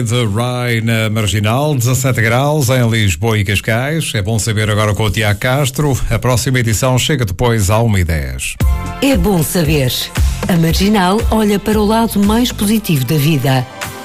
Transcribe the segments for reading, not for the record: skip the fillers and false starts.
The Rai na Marginal, 17 graus em Lisboa e Cascais. É bom saber agora com o Tiago Castro. A próxima edição chega depois à 1h10. É bom saber. A Marginal olha para o lado mais positivo da vida.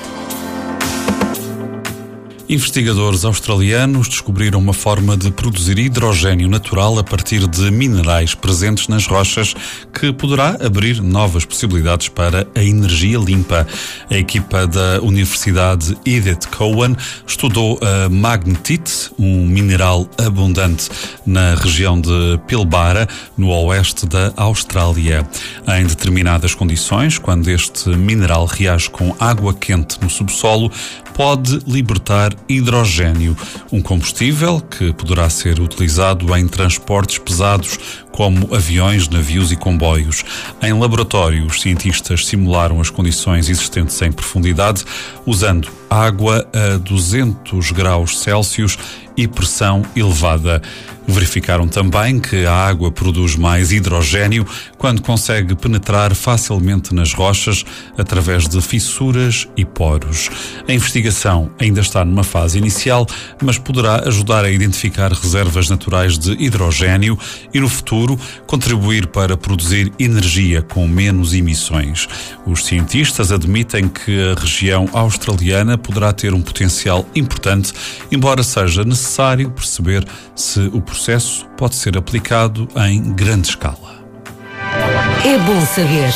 Investigadores australianos descobriram uma forma de produzir hidrogênio natural a partir de minerais presentes nas rochas que poderá abrir novas possibilidades para a energia limpa. A equipa da Universidade Edith Cowan estudou a magnetite, um mineral abundante na região de Pilbara, no oeste da Austrália. Em determinadas condições, quando este mineral reage com água quente no subsolo, pode libertar hidrogênio, um combustível que poderá ser utilizado em transportes pesados como aviões, navios e comboios. Em laboratório, os cientistas simularam as condições existentes em profundidade usando água a 200 graus Celsius e pressão elevada. Verificaram também que a água produz mais hidrogênio quando consegue penetrar facilmente nas rochas através de fissuras e poros. A investigação ainda está numa fase inicial, mas poderá ajudar a identificar reservas naturais de hidrogênio e, no futuro, contribuir para produzir energia com menos emissões. Os cientistas admitem que a região australiana poderá ter um potencial importante, embora seja necessário perceber se o processo pode ser aplicado em grande escala. É bom saber.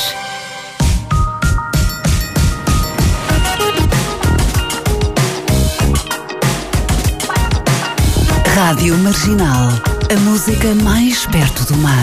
Rádio Marginal, a música mais perto do mar.